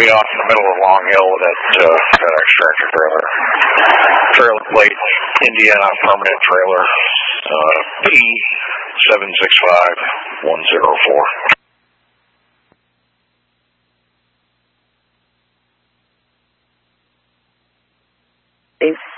be off in the middle of Long Hill with that extractor trailer. Trailer plate, Indiana permanent trailer, P765104.